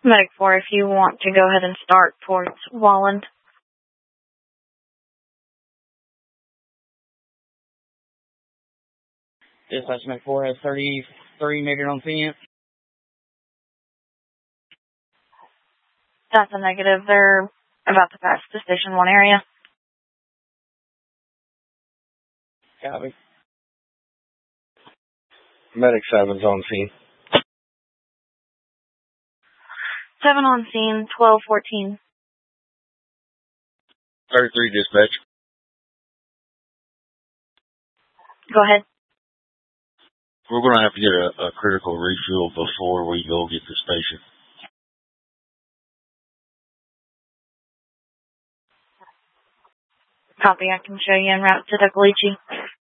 Medic 4, if you want to go ahead and start towards Walland. Dispatch Medic 4 has 33 negative on scene. That's a negative. They're about to pass the Station 1 area. Copy. Medic 7's on scene. 7 on scene, 12-14. 33 dispatch. Go ahead. We're going to have to get a critical refuel before we go get the station. Copy. I can show you en route to Decalucci.